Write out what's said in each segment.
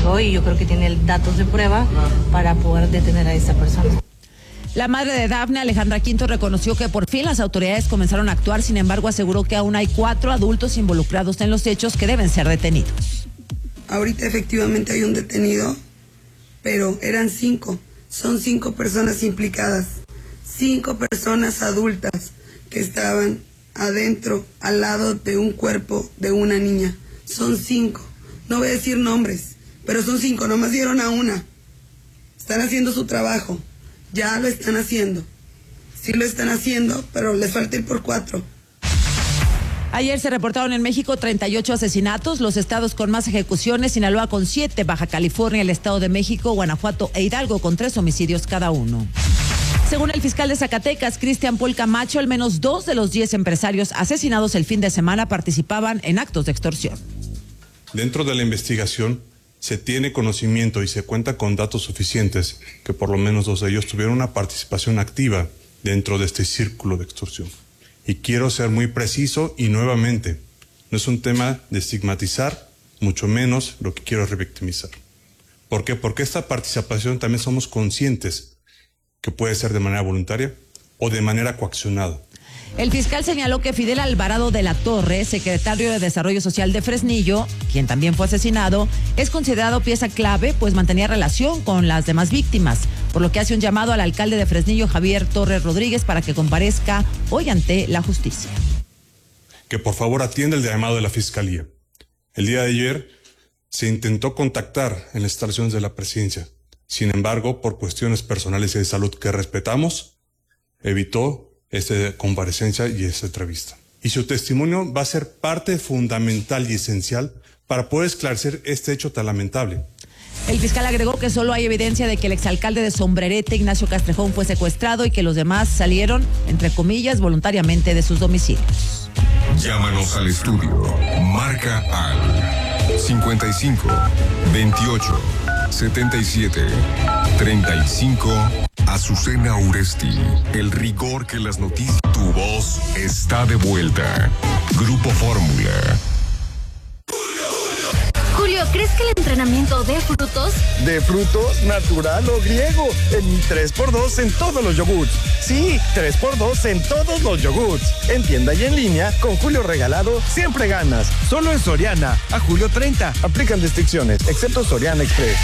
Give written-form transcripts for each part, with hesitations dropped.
investigó y yo creo que tiene datos de prueba para poder detener a esta persona. La madre de Dafne, Alejandra Quinto, reconoció que por fin las autoridades comenzaron a actuar, sin embargo aseguró que aún hay 4 adultos involucrados en los hechos que deben ser detenidos. Ahorita efectivamente hay un detenido, pero eran 5, son 5 personas implicadas, 5 personas adultas que estaban adentro, al lado de un cuerpo de una niña, son 5, no voy a decir nombres, pero son 5, nomás dieron a una, están haciendo su trabajo. Ya lo están haciendo. Sí lo están haciendo, pero les falta ir por 4. Ayer se reportaron en México 38 asesinatos. Los estados con más ejecuciones: Sinaloa con 7, Baja California, el Estado de México, Guanajuato e Hidalgo con 3 homicidios cada uno. Según el fiscal de Zacatecas, Cristian Paul Camacho, al menos 2 de los 10 empresarios asesinados el fin de semana participaban en actos de extorsión. Dentro de la investigación se tiene conocimiento y se cuenta con datos suficientes que por lo menos 2 de ellos tuvieron una participación activa dentro de este círculo de extorsión. Y quiero ser muy preciso y nuevamente, no es un tema de estigmatizar, mucho menos lo que quiero es revictimizar. ¿Por qué? Porque esta participación también somos conscientes que puede ser de manera voluntaria o de manera coaccionada. El fiscal señaló que Fidel Alvarado de la Torre, secretario de Desarrollo Social de Fresnillo, quien también fue asesinado, es considerado pieza clave, pues mantenía relación con las demás víctimas, por lo que hace un llamado al alcalde de Fresnillo, Javier Torres Rodríguez, para que comparezca hoy ante la justicia. Que por favor atienda el llamado de la Fiscalía. El día de ayer se intentó contactar en las instalaciones de la presidencia. Sin embargo, por cuestiones personales y de salud que respetamos, evitó esta comparecencia y esta entrevista. Y su testimonio va a ser parte fundamental y esencial para poder esclarecer este hecho tan lamentable. El fiscal agregó que solo hay evidencia de que el exalcalde de Sombrerete, Ignacio Castrejón, fue secuestrado y que los demás salieron, entre comillas, voluntariamente de sus domicilios. Llámanos al estudio. Marca al 55 28 77 35. Azucena Uresti, el rigor que las noticias. Tu voz está de vuelta. Grupo Fórmula. Julio, ¿crees que el entrenamiento dé frutos? ¿De frutos, natural o griego? En mi 3x2 en todos los yogurts. Sí, 3x2 en todos los yogurts. En tienda y en línea, con Julio regalado, siempre ganas. Solo en Soriana, a julio 30. Aplican restricciones, excepto Soriana Express.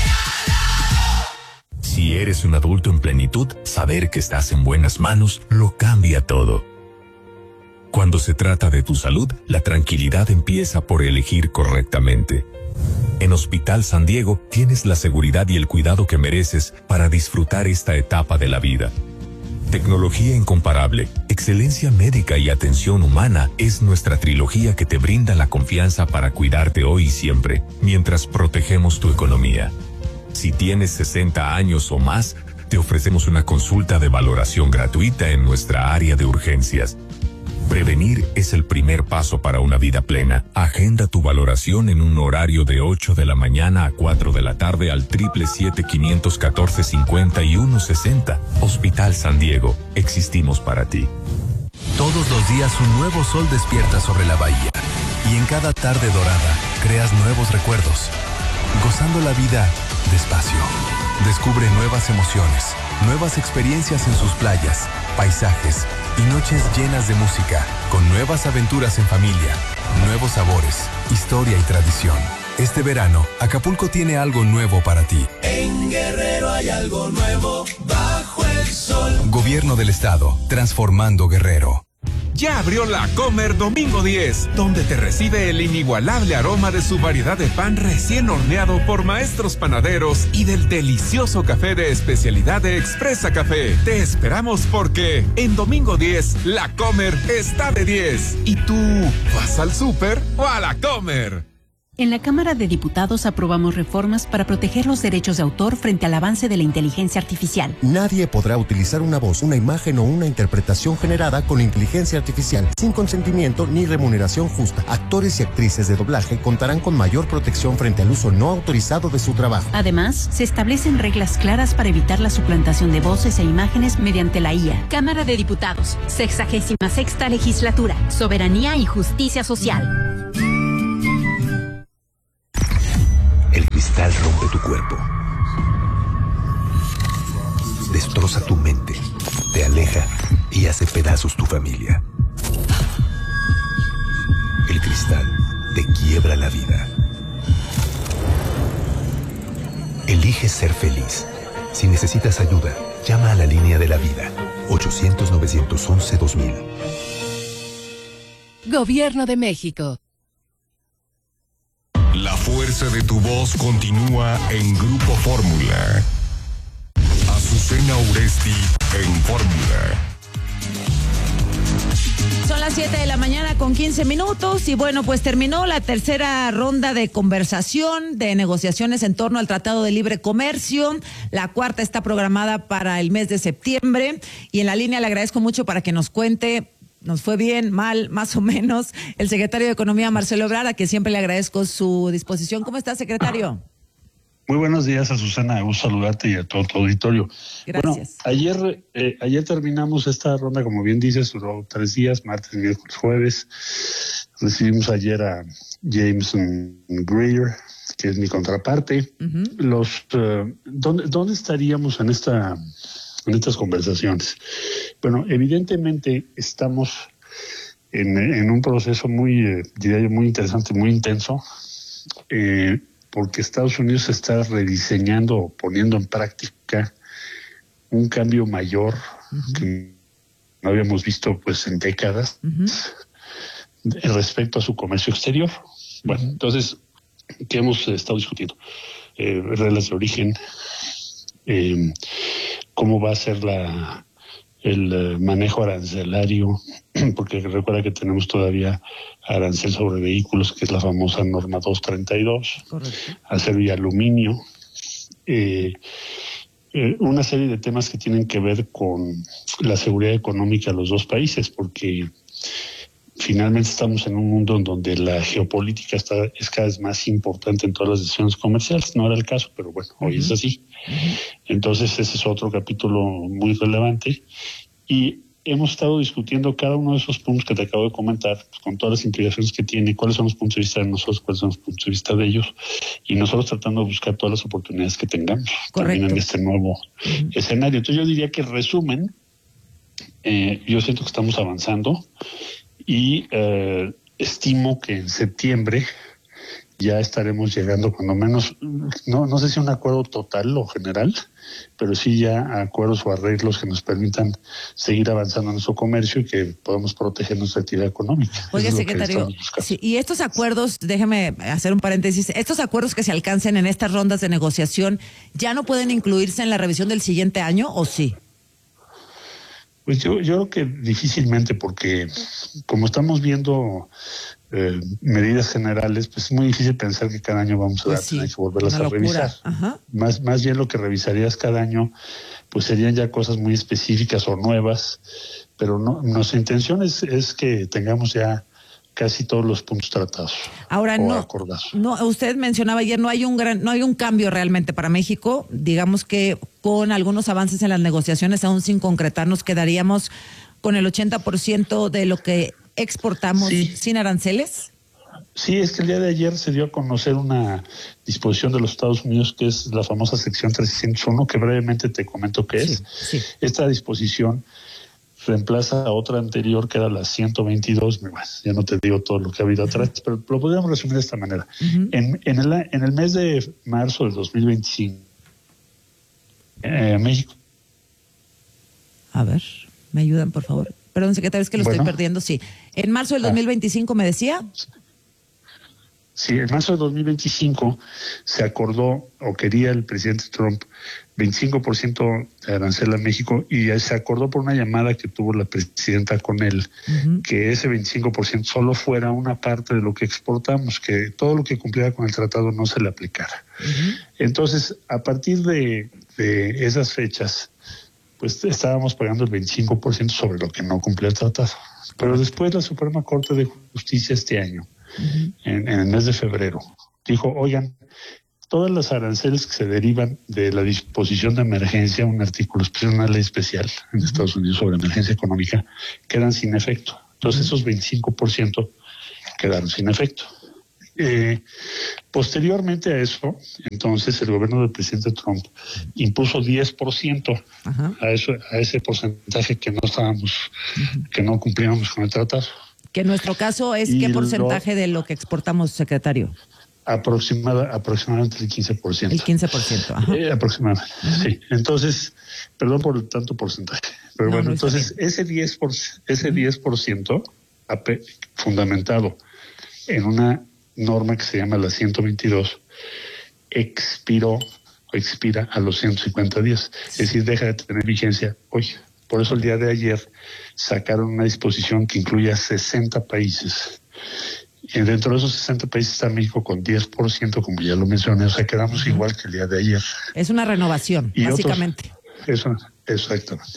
Si eres un adulto en plenitud, saber que estás en buenas manos lo cambia todo. Cuando se trata de tu salud, la tranquilidad empieza por elegir correctamente. En Hospital San Diego tienes la seguridad y el cuidado que mereces para disfrutar esta etapa de la vida. Tecnología incomparable, excelencia médica y atención humana es nuestra trilogía que te brinda la confianza para cuidarte hoy y siempre, mientras protegemos tu economía. Si tienes 60 años o más, te ofrecemos una consulta de valoración gratuita en nuestra área de urgencias. Prevenir es el primer paso para una vida plena. Agenda tu valoración en un horario de 8 de la mañana a 4 de la tarde al 777-514-5160. Hospital San Diego, existimos para ti. Todos los días un nuevo sol despierta sobre la bahía. Y en cada tarde dorada, creas nuevos recuerdos. Gozando la vida despacio. Descubre nuevas emociones, nuevas experiencias en sus playas, paisajes y noches llenas de música, con nuevas aventuras en familia, nuevos sabores, historia y tradición. Este verano, Acapulco tiene algo nuevo para ti. En Guerrero hay algo nuevo bajo el sol. Gobierno del Estado, transformando Guerrero. Ya abrió La Comer Domingo 10, donde te recibe el inigualable aroma de su variedad de pan recién horneado por maestros panaderos y del delicioso café de especialidad de Expresa Café. Te esperamos porque en Domingo 10, La Comer está de 10. ¿Y tú vas al súper o a La Comer? En la Cámara de Diputados aprobamos reformas para proteger los derechos de autor frente al avance de la inteligencia artificial. Nadie podrá utilizar una voz, una imagen o una interpretación generada con inteligencia artificial sin consentimiento ni remuneración justa. Actores y actrices de doblaje contarán con mayor protección frente al uso no autorizado de su trabajo. Además, se establecen reglas claras para evitar la suplantación de voces e imágenes mediante la IA. Cámara de Diputados, 66ª Legislatura, Soberanía y Justicia Social. El cristal rompe tu cuerpo. Destroza tu mente, te aleja y hace pedazos tu familia. El cristal te quiebra la vida. Elige ser feliz. Si necesitas ayuda, llama a la línea de la vida. 800-911-2000. Gobierno de México. La fuerza de tu voz continúa en Grupo Fórmula. Azucena Uresti en Fórmula. Son las 7 de la mañana con 15 minutos y bueno, pues terminó la tercera ronda de conversación, de negociaciones en torno al Tratado de Libre Comercio. La cuarta está programada para el mes de septiembre y en la línea le agradezco mucho para que nos cuente, nos fue bien, mal, más o menos, el secretario de Economía, Marcelo Ebrard, a quien siempre le agradezco su disposición. ¿Cómo está, secretario? Muy buenos días, Azucena. Un saludarte y a todo tu auditorio. Gracias. Bueno, ayer terminamos esta ronda, como bien dices, duró 3 días, martes, miércoles, jueves. Recibimos ayer a Jameson Greer, que es mi contraparte. ¿Dónde estaríamos en estas conversaciones? Bueno, evidentemente estamos en un proceso diría yo, muy interesante, muy intenso. Porque Estados Unidos está rediseñando o poniendo en práctica un cambio mayor que no habíamos visto pues en décadas respecto a su comercio exterior. Bueno, entonces, ¿qué hemos estado discutiendo? Reglas de origen, cómo va a ser el manejo arancelario, porque recuerda que tenemos todavía arancel sobre vehículos, que es la famosa norma 232, correcto, acero y aluminio, una serie de temas que tienen que ver con la seguridad económica de los dos países, porque finalmente estamos en un mundo en donde la geopolítica es cada vez más importante en todas las decisiones comerciales. No era el caso, pero bueno, hoy es así. Entonces ese es otro capítulo muy relevante y hemos estado discutiendo cada uno de esos puntos que te acabo de comentar, pues, con todas las implicaciones que tiene, cuáles son los puntos de vista de nosotros, cuáles son los puntos de vista de ellos, y nosotros tratando de buscar todas las oportunidades que tengamos también en este nuevo escenario. Entonces yo diría que, resumen, yo siento que estamos avanzando y estimo que en septiembre ya estaremos llegando, cuando menos, no sé si un acuerdo total o general, pero sí ya a acuerdos o arreglos que nos permitan seguir avanzando en nuestro comercio y que podamos proteger nuestra actividad económica. Oiga, secretario, sí, y estos acuerdos, déjeme hacer un paréntesis, estos acuerdos que se alcancen en estas rondas de negociación, ¿ya no pueden incluirse en la revisión del siguiente año o sí? Pues yo creo que difícilmente, porque como estamos viendo medidas generales, pues es muy difícil pensar que cada año vamos a tener que volverlas a revisar. Más bien lo que revisarías cada año, pues serían ya cosas muy específicas o nuevas, pero no, nuestra intención es que tengamos ya casi todos los puntos tratados. Ahora acordados. No, usted mencionaba ayer, no hay un cambio realmente para México. Digamos que con algunos avances en las negociaciones, aún sin concretar, nos quedaríamos con el 80% de lo que exportamos sin aranceles. Sí, es que el día de ayer se dio a conocer una disposición de los Estados Unidos, que es la famosa sección 301, que brevemente te comento qué es. Sí. Esta disposición reemplaza a otra anterior, que era la 122, ya no te digo todo lo que ha habido atrás, pero lo podríamos resumir de esta manera. En el mes de marzo del 2025, México. A ver, ¿me ayudan, por favor? Perdón, secretario, es que lo estoy perdiendo, sí. En marzo del 2025, ¿me decía? Sí, en marzo de 2025 se acordó, o quería el presidente Trump, 25% de arancel a México, y se acordó por una llamada que tuvo la presidenta con él, que ese 25% solo fuera una parte de lo que exportamos, que todo lo que cumpliera con el tratado no se le aplicara. Entonces, a partir de esas fechas, pues estábamos pagando el 25% sobre lo que no cumplía el tratado. Pero después la Suprema Corte de Justicia este año, en el mes de febrero, dijo, oigan, todas las aranceles que se derivan de la disposición de emergencia, un artículo especial, una ley especial en Estados Unidos sobre emergencia económica, quedan sin efecto. Entonces esos 25% quedaron sin efecto. Posteriormente a eso, entonces el gobierno del presidente Trump impuso 10% a ese porcentaje que no estábamos, que no cumplíamos con el tratado. Que en nuestro caso es ¿qué porcentaje de lo que exportamos, secretario? Aproximadamente el 15%. El 15%, aproximadamente, sí. Entonces, perdón por tanto porcentaje. Pero bueno, entonces ese 10% fundamentado en una norma que se llama la 122, expira a los 150 días. Es decir, deja de tener vigencia hoy. Por eso el día de ayer sacaron una disposición que incluye a 60 países. Y dentro de esos 60 países está México con 10%, como ya lo mencioné. O sea, quedamos igual que el día de ayer. Es una renovación, y básicamente. Exactamente.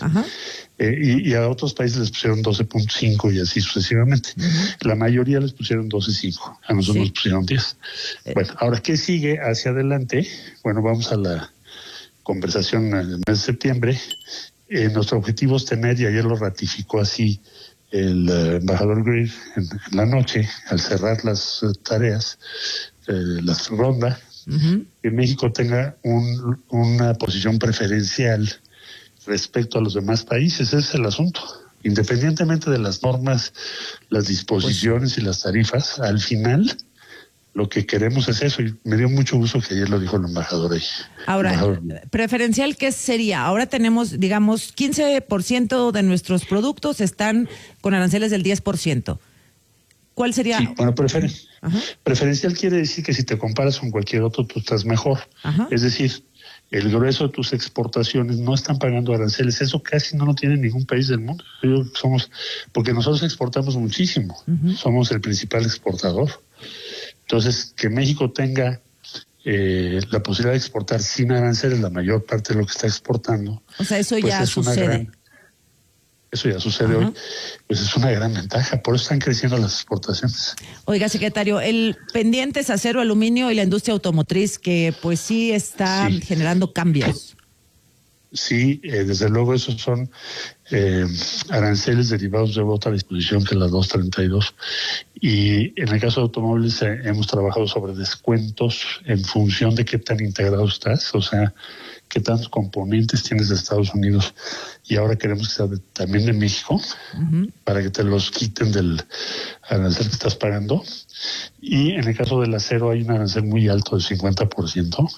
Y a otros países les pusieron 12.5 y así sucesivamente. La mayoría les pusieron 12.5, a nosotros nos pusieron 10. Bueno, ahora, ¿qué sigue hacia adelante? Bueno, vamos a la conversación en el mes de septiembre. Nuestro objetivo es tener, y ayer lo ratificó así el embajador Greer en la noche, al cerrar las tareas, la ronda, que México tenga una posición preferencial respecto a los demás países. Ese es el asunto. Independientemente de las normas, las disposiciones y las tarifas, al final lo que queremos es eso, y me dio mucho gusto que ayer lo dijo el embajador ahí. Ahora, preferencial, ¿qué sería? Ahora tenemos, digamos, 15% de nuestros productos están con aranceles del 10%. ¿Cuál sería? Sí, bueno, preferencial quiere decir que si te comparas con cualquier otro, tú estás mejor. Es decir, el grueso de tus exportaciones no están pagando aranceles. Eso casi no lo tiene ningún país del mundo. Porque nosotros exportamos muchísimo. Somos el principal exportador. Entonces, que México tenga la posibilidad de exportar sin aranceles la mayor parte de lo que está exportando. O sea, eso pues ya sucede. Eso ya sucede hoy. Pues es una gran ventaja. Por eso están creciendo las exportaciones. Oiga, secretario, el pendiente es acero, aluminio y la industria automotriz, que pues sí está generando cambios. Sí, desde luego esos son aranceles derivados de otra disposición que la 232. Y en el caso de automóviles hemos trabajado sobre descuentos en función de qué tan integrado estás, o sea, qué tantos componentes tienes de Estados Unidos, y ahora queremos que sea también de México, para que te los quiten del arancel que estás pagando. Y en el caso del acero hay un arancel muy alto del 50%,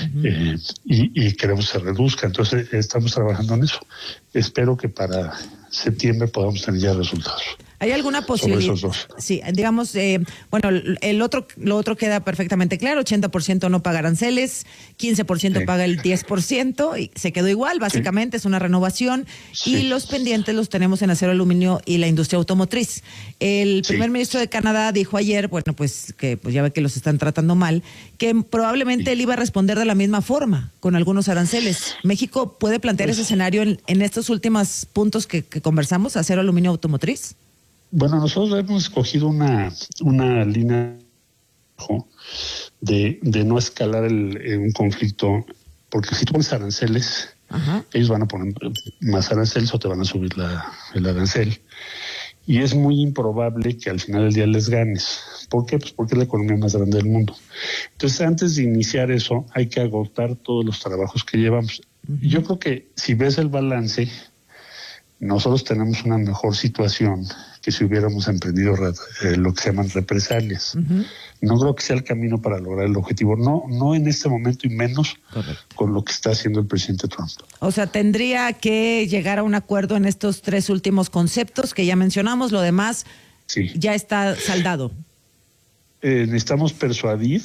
y queremos que se reduzca. Entonces estamos trabajando en eso. Espero que para septiembre podamos tener ya resultados. ¿Hay alguna posibilidad? Sobre esos dos. Sí, digamos, bueno, lo otro queda perfectamente claro, 80% no paga aranceles, 15% paga el 10%, y se quedó igual, básicamente, es una renovación, y los pendientes los tenemos en acero, aluminio y la industria automotriz. El primer ministro de Canadá dijo ayer, bueno, pues que pues ya ve que los están tratando mal, que probablemente él iba a responder de la misma forma, con algunos aranceles. ¿México puede plantear ese escenario en estos últimos puntos que conversamos, acero, aluminio, automotriz? Bueno, nosotros hemos escogido una línea de no escalar un conflicto, porque si tú pones aranceles, ellos van a poner más aranceles o te van a subir el arancel. Y es muy improbable que al final del día les ganes. ¿Por qué? Pues porque es la economía más grande del mundo. Entonces, antes de iniciar eso, hay que agotar todos los trabajos que llevamos. Yo creo que si ves el balance, nosotros tenemos una mejor situación que si hubiéramos emprendido lo que se llaman represalias. No creo que sea el camino para lograr el objetivo. No en este momento, y menos con lo que está haciendo el presidente Trump. O sea, tendría que llegar a un acuerdo en estos tres últimos conceptos que ya mencionamos. Lo demás ya está saldado. Necesitamos persuadir.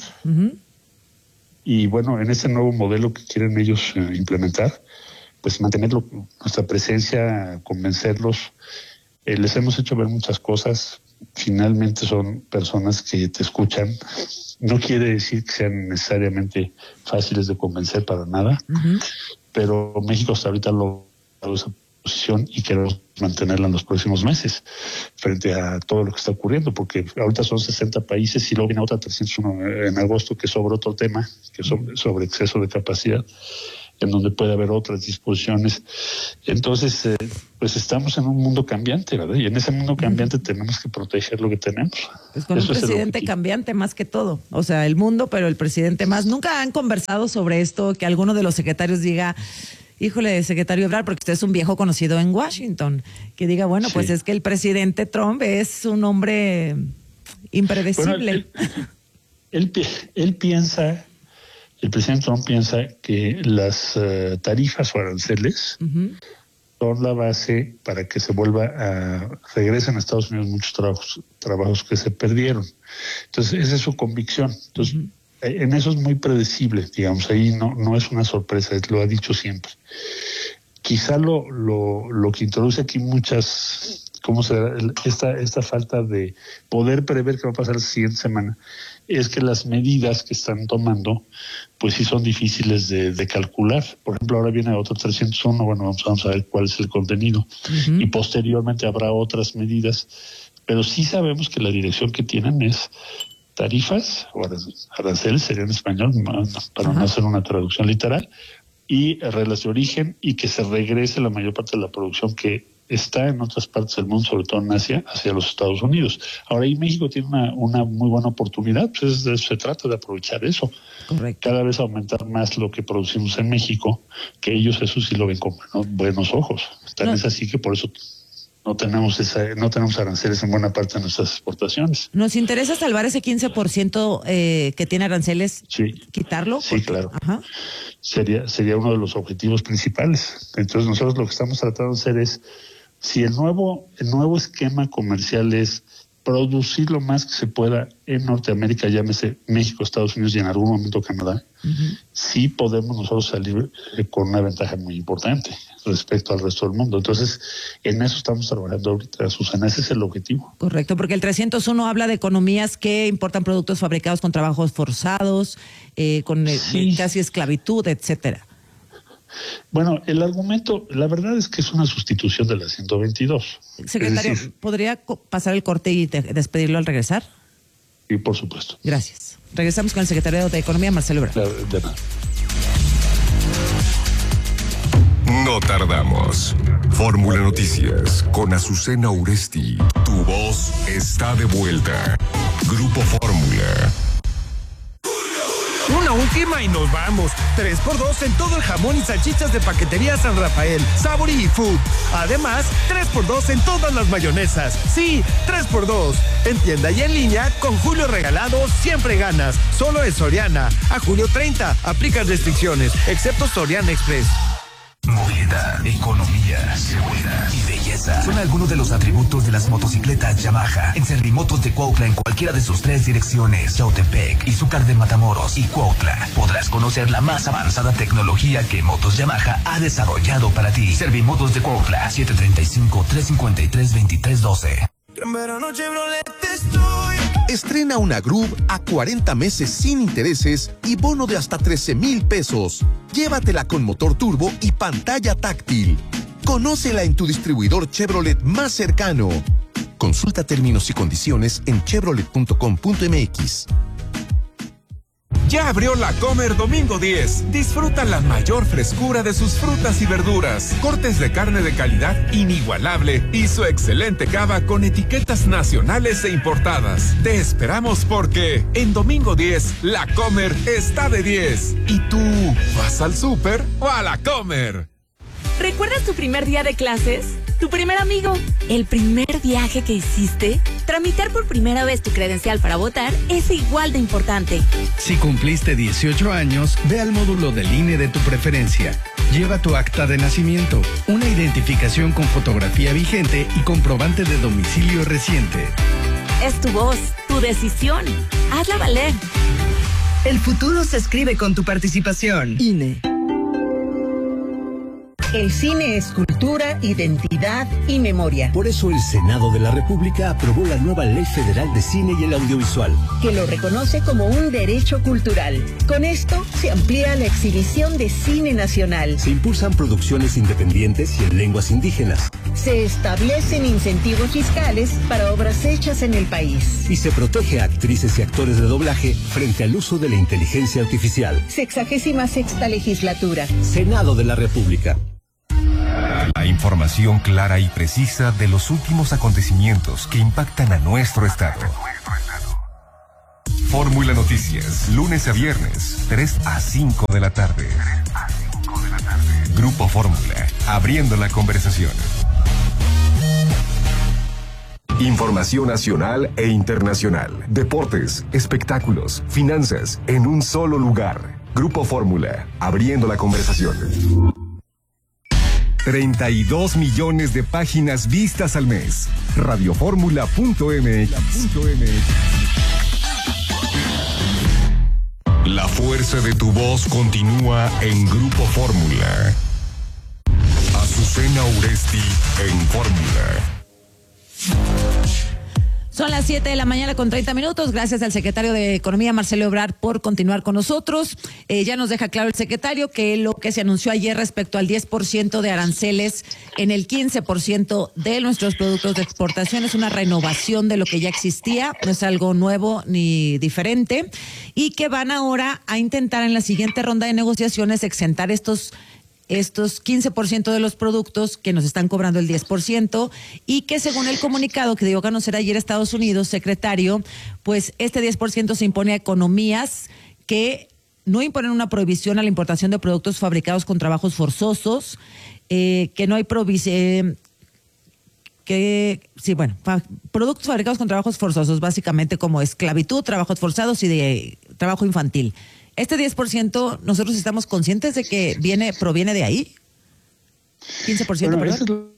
Y bueno, en ese nuevo modelo que quieren ellos implementar, pues mantenerlo, nuestra presencia, convencerlos. Les hemos hecho ver muchas cosas. Finalmente son personas que te escuchan. No quiere decir que sean necesariamente fáciles de convencer para nada, pero México hasta ahorita lo ha dado esa posición y queremos mantenerla en los próximos meses frente a todo lo que está ocurriendo, porque ahorita son 60 países y luego viene otra 301 en agosto, que es sobre otro tema, que es sobre exceso de capacidad. en donde puede haber otras disposiciones. Entonces, pues estamos en un mundo cambiante, ¿verdad? Y en ese mundo cambiante tenemos que proteger lo que tenemos. Pues con un presidente cambiante más que todo. O sea, el mundo, pero el presidente más. ¿Nunca han conversado sobre esto, que alguno de los secretarios diga, híjole, secretario Ebrard, porque usted es un viejo conocido en Washington, que diga, bueno, pues es que el presidente Trump es un hombre impredecible? Bueno, él piensa, el presidente Trump piensa que las tarifas o aranceles son la base para que regresen a Estados Unidos muchos trabajos que se perdieron. Entonces, esa es su convicción. Entonces, en eso es muy predecible, digamos, ahí no es una sorpresa, lo ha dicho siempre. Quizá lo que introduce aquí esta falta de poder prever qué va a pasar la siguiente semana, es que las medidas que están tomando, pues sí son difíciles de calcular. Por ejemplo, ahora viene otro 301, bueno, vamos a ver cuál es el contenido, y posteriormente habrá otras medidas, pero sí sabemos que la dirección que tienen es tarifas, o aranceles sería en español, para no hacer una traducción literal, y reglas de origen, y que se regrese la mayor parte de la producción que está en otras partes del mundo, sobre todo en Asia, hacia los Estados Unidos. Ahora ahí México tiene una muy buena oportunidad, pues se trata de aprovechar eso. Correcto. Cada vez aumentar más lo que producimos en México, que ellos eso sí lo ven con buenos ojos. Tal vez así que por eso no tenemos aranceles en buena parte de nuestras exportaciones. ¿Nos interesa salvar ese 15% que tiene aranceles? Sí. ¿Quitarlo? Sí, claro. Ajá. Sería uno de los objetivos principales. Entonces nosotros lo que estamos tratando de hacer es, si el nuevo esquema comercial es producir lo más que se pueda en Norteamérica, llámese México, Estados Unidos y en algún momento Canadá, sí podemos nosotros salir con una ventaja muy importante respecto al resto del mundo. Entonces, en eso estamos trabajando ahorita, Susana, ese es el objetivo. Correcto, porque el 301 habla de economías que importan productos fabricados con trabajos forzados, con casi esclavitud, etcétera. Bueno, el argumento, la verdad es que es una sustitución de la 122. Secretario, ¿podría pasar el corte y despedirlo al regresar? Sí, por supuesto. Gracias. Regresamos con el secretario de Economía, Marcelo Ebrard. De nada. No tardamos. Fórmula Noticias con Azucena Uresti. Tu voz está de vuelta. Grupo Fórmula. Una última y nos vamos. 3x2 en todo el jamón y salchichas de Paquetería San Rafael, Sabor y Food. Además, 3x2 en todas las mayonesas. Sí, 3x2. En tienda y en línea, con Julio Regalado, siempre ganas. Solo en Soriana. A julio 30. Aplican restricciones, excepto Soriana Express. Movilidad, economía, seguridad y belleza son algunos de los atributos de las motocicletas Yamaha. En Servimotos de Cuautla, en cualquiera de sus 3 direcciones, Yautepec, Izúcar de Matamoros y Cuautla, podrás conocer la más avanzada tecnología que Motos Yamaha ha desarrollado para ti. Servimotos de Cuautla, 735-353-2312. En verano Chevrolet estoy. Estrena una Groove a 40 meses sin intereses y bono de hasta 13,000 pesos. Llévatela con motor turbo y pantalla táctil. Conócela en tu distribuidor Chevrolet más cercano. Consulta términos y condiciones en chevrolet.com.mx. Ya abrió La Comer Domingo 10. Disfruta la mayor frescura de sus frutas y verduras, cortes de carne de calidad inigualable y su excelente cava con etiquetas nacionales e importadas. Te esperamos porque en Domingo 10 La Comer está de 10. ¿Y tú vas al súper o a La Comer? ¿Recuerdas tu primer día de clases? ¿Tu primer amigo? ¿El primer viaje que hiciste? Tramitar por primera vez tu credencial para votar es igual de importante. Si cumpliste 18 años, ve al módulo del INE de tu preferencia. Lleva tu acta de nacimiento, una identificación con fotografía vigente y comprobante de domicilio reciente. Es tu voz, tu decisión. Hazla valer. El futuro se escribe con tu participación. INE. El cine es cultura, identidad y memoria. Por eso el Senado de la República aprobó la nueva Ley Federal de Cine y el Audiovisual, que lo reconoce como un derecho cultural. Con esto se amplía la exhibición de cine nacional. Se impulsan producciones independientes y en lenguas indígenas. Se establecen incentivos fiscales para obras hechas en el país. Y se protege a actrices y actores de doblaje frente al uso de la inteligencia artificial. 66ª legislatura. Senado de la República. La información clara y precisa de los últimos acontecimientos que impactan a nuestro estado. Fórmula Noticias, lunes a viernes, 3 a 5 de la tarde. Grupo Fórmula, abriendo la conversación. Información nacional e internacional, deportes, espectáculos, finanzas, en un solo lugar. Grupo Fórmula, abriendo la conversación. 32 millones de páginas vistas al mes. Radioformula.mx. La fuerza de tu voz continúa en Grupo Fórmula. Azucena Uresti en Fórmula. Son las 7 de la mañana con 30 minutos. Gracias al secretario de Economía, Marcelo Ebrard, por continuar con nosotros. Ya nos deja claro el secretario que lo que se anunció ayer respecto al 10% de aranceles en el 15% de nuestros productos de exportación es una renovación de lo que ya existía, no es algo nuevo ni diferente, y que van ahora a intentar en la siguiente ronda de negociaciones exentar estos 15% de los productos que nos están cobrando el 10%, y que según el comunicado que dio a conocer ayer Estados Unidos, secretario, pues este 10% se impone a economías que no imponen una prohibición a la importación de productos fabricados con trabajos forzosos, que no hay prohibición, productos fabricados con trabajos forzosos, básicamente como esclavitud, trabajos forzados y de trabajo infantil. Este 10%, ¿nosotros estamos conscientes de que proviene de ahí? 15%, bueno, perdón.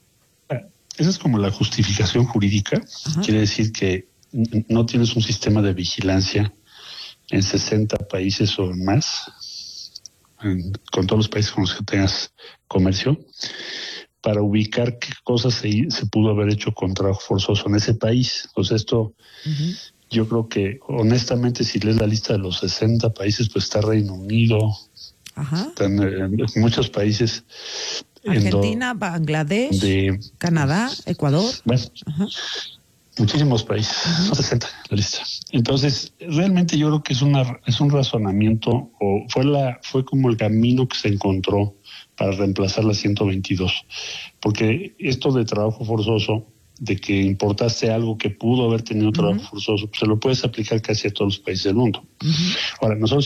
Esa es como la justificación jurídica. Ajá. Quiere decir que no tienes un sistema de vigilancia en 60 países o más, con todos los países con los que tengas comercio, para ubicar qué cosas se pudo haber hecho con trabajo forzoso en ese país. Entonces esto... Uh-huh. Yo creo que, honestamente, si lees la lista de los 60 países, pues está Reino Unido, están muchos países. Argentina, Bangladesh, Canadá, Ecuador. Bueno, muchísimos países, son 60 la lista. Entonces, realmente yo creo que es un razonamiento, o fue como el camino que se encontró para reemplazar la 122. Porque esto de trabajo forzoso, de que importaste algo que pudo haber tenido trabajo forzoso, pues se lo puedes aplicar casi a todos los países del mundo. Ahora, nosotros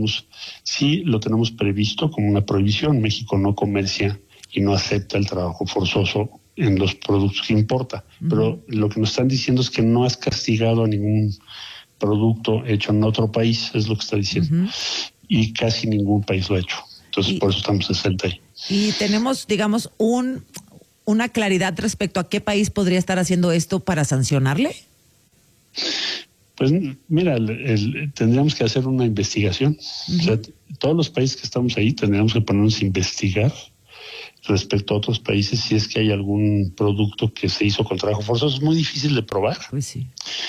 sí lo tenemos previsto como una prohibición. México no comercia y no acepta el trabajo forzoso en los productos que importa. Pero lo que nos están diciendo es que no has castigado a ningún producto hecho en otro país, es lo que está diciendo. Y casi ningún país lo ha hecho. Entonces, por eso estamos 60 ahí. Y tenemos, digamos, una claridad respecto a qué país podría estar haciendo esto para sancionarle. Pues mira, tendríamos que hacer una investigación. O sea, todos los países que estamos ahí tendríamos que ponernos a investigar respecto a otros países si es que hay algún producto que se hizo con trabajo forzoso. Es muy difícil de probar. Pues sí.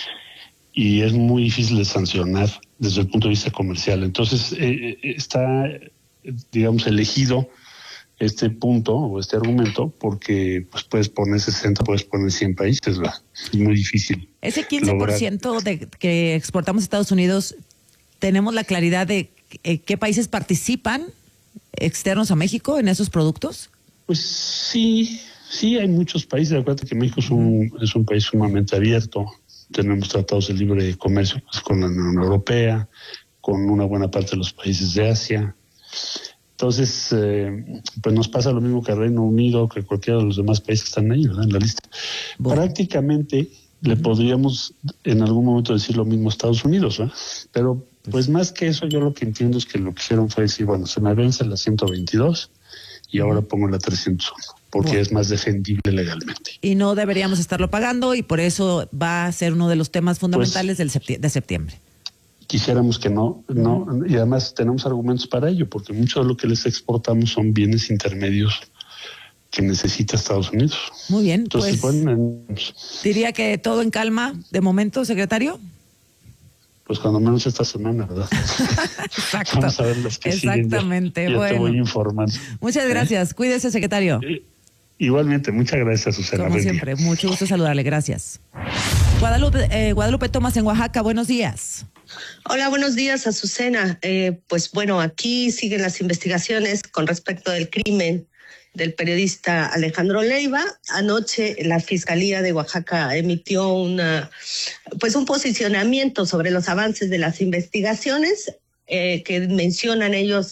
Y es muy difícil de sancionar desde el punto de vista comercial. Entonces, está, digamos, elegido este punto o este argumento porque pues puedes poner 60, puedes poner 100 países, ¿verdad? Es muy difícil. Ese 15% de que exportamos a Estados Unidos, ¿tenemos la claridad de qué países participan externos a México en esos productos? Pues sí hay muchos países. Acuérdate que México es un país sumamente abierto. Tenemos tratados de libre comercio pues, con la Unión Europea, con una buena parte de los países de Asia. Entonces, pues nos pasa lo mismo que Reino Unido, que cualquiera de los demás países que están ahí, ¿verdad? En la lista. Bueno. Prácticamente le podríamos en algún momento decir lo mismo a Estados Unidos, ¿verdad? Pero pues más que eso, yo lo que entiendo es que lo que hicieron fue decir, bueno, se me vence la 122 y ahora pongo la 301, porque es más defendible legalmente. Y no deberíamos estarlo pagando y por eso va a ser uno de los temas fundamentales de septiembre. quisiéramos que no, y además tenemos argumentos para ello, porque mucho de lo que les exportamos son bienes intermedios que necesita Estados Unidos. Muy bien, entonces, pues bueno, diría que todo en calma de momento, secretario. Pues cuando menos esta semana, ¿verdad? Exacto. Vamos a ver los que Exactamente. siguen. Ya bueno. te voy informando. Muchas gracias. Cuídese, secretario. Igualmente, muchas gracias, Susana. Como siempre, mucho gusto saludarle. Gracias. Guadalupe Tomás en Oaxaca, buenos días. Hola, buenos días, Azucena. Pues bueno, aquí siguen las investigaciones con respecto del crimen del periodista Alejandro Leiva. Anoche la Fiscalía de Oaxaca emitió un posicionamiento sobre los avances de las investigaciones que mencionan ellos